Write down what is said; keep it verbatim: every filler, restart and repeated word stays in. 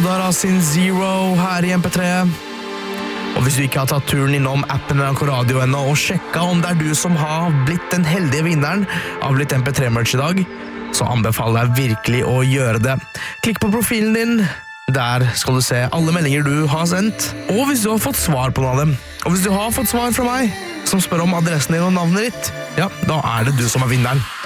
sin Zero her i M P tre. Og hvis du ikke har tatt turen innom appen NRK Radio ennå og sjekka om det er du som har blitt den heldige vinneren av litt M P tre-merch i dag, så anbefaler jeg virkelig å gjøre det. Klikk på profilen din. Der skal du se alle meldinger du har sendt, og hvis du har fått svar på noen av dem. Og hvis du har fått svar fra meg, som spør om adressen din og navnet ditt, ja, da er det du som er vinneren.